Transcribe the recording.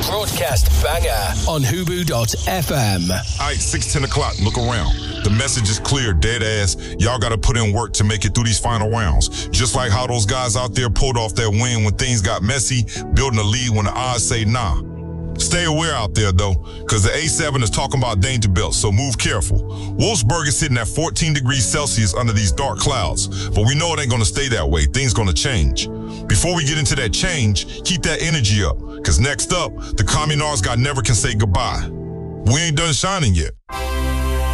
broadcast banger on Hubu.fm. All right, 6:10 o'clock, look around. The message is clear, dead ass. Y'all got to put in work to make it through these final rounds. Just like how those guys out there pulled off that win when things got messy, building a lead when the odds say nah. Stay aware out there, though, because the A7 is talking about danger belts, so move careful. Wolfsburg is sitting at 14 degrees Celsius under these dark clouds, but we know it ain't going to stay that way. Things going to change. Before we get into that change, keep that energy up, because next up, the Communards got Never Can Say Goodbye. We ain't done shining yet.